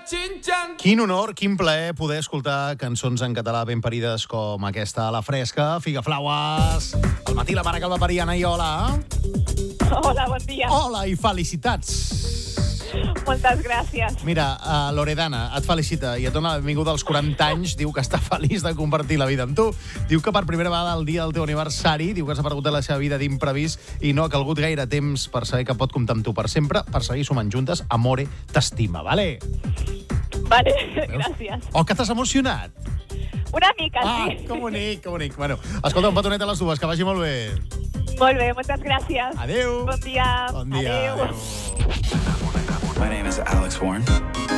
Quin honor, quin plaer poder escoltar cançons en català ben parides com aquesta, La Fresca, Figaflaues, al matí la mare que el va parir, Anna i hola. Hola, bon dia. Hola i felicitats. Moltes gràcies. Mira, Loredana et felicita i et dona la benvinguda als 40 anys. Diu que està feliç de compartir la vida amb tu. Diu que per primera vegada el dia del teu aniversari, diu que s'ha aparegut de la seva vida d'imprevist i no ha calgut gaire temps per saber que pot comptar amb tu per sempre, per seguir sumant juntes. Amore, t'estima, vale? Vale, gràcies. Oh, que t'has emocionat. Una mica, sí. Que bonic, que bonic. Bueno, escolta, un petonet a les dues, que vagi molt bé. Molt bé, moltes gràcies. Adéu. Bon dia. Bon dia. Adéu. Adéu. My name is Alex Warren.